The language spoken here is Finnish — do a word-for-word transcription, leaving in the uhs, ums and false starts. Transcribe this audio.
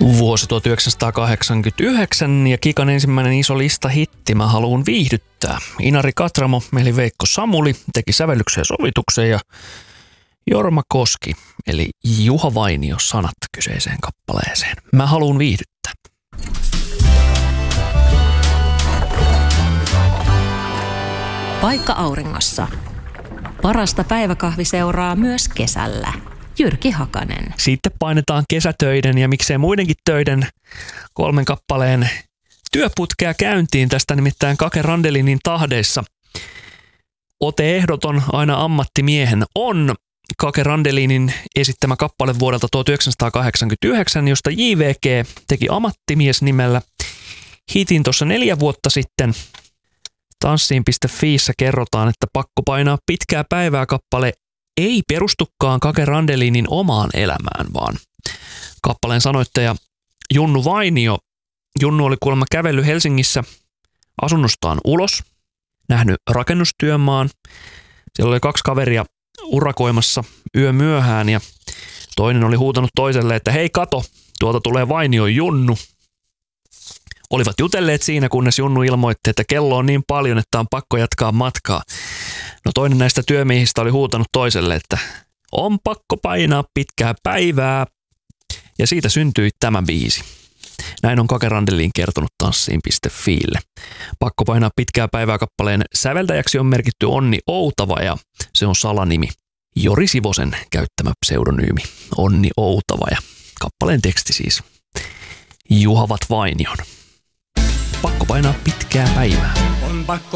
Vuosi tuhatyhdeksänsataakahdeksankymmentäyhdeksän ja Kikan ensimmäinen iso lista hitti Mä haluun viihdyttää. Inari Katramo, eli Veikko Samuli, teki sävellyksen ja sovituksen ja Jorma Koski, eli Juha Vainio sanat kyseiseen kappaleeseen. Mä haluun viihdyttää. Paikka auringossa. Parasta päiväkahviseuraa myös kesällä. Jyrki Hakanen. Sitten painetaan kesätöiden ja miksei muidenkin töiden kolmen kappaleen työputkea käyntiin tästä nimittäin Kake Randelinin tahdeissa. Ote ehdoton aina ammattimiehen on Kake Randelinin esittämä kappale vuodelta tuhatyhdeksänsataakahdeksankymmentäyhdeksän, josta J V G teki Ammattimies nimellä hitin tuossa neljä vuotta sitten. Tanssiin piste fiissä kerrotaan, että Pakko painaa pitkää päivää kappale ei perustukaan Kake Randelinin omaan elämään, vaan kappaleen sanoittaja Junnu Vainio. Junnu oli kuulemma kävellyt Helsingissä asunnostaan ulos, nähnyt rakennustyömaan. Siellä oli kaksi kaveria urakoimassa yö myöhään ja toinen oli huutanut toiselle, että hei kato, tuolta tulee Vainion Junnu. Olivat jutelleet siinä, kunnes Junnu ilmoitti, että kello on niin paljon, että on pakko jatkaa matkaa. No toinen näistä työmiehistä oli huutanut toiselle, että on pakko painaa pitkää päivää. Ja siitä syntyi tämä biisi. Näin on Kake Randelin kertonut tanssiin piste fiille. Pakko painaa pitkää päivää kappaleen säveltäjäksi on merkitty Onni Outava ja se on salanimi. Jori Sivosen käyttämä pseudonyymi Onni Outava ja kappaleen teksti siis Juhavat Vainion. Pakko painaa pitkää päivää. On pakko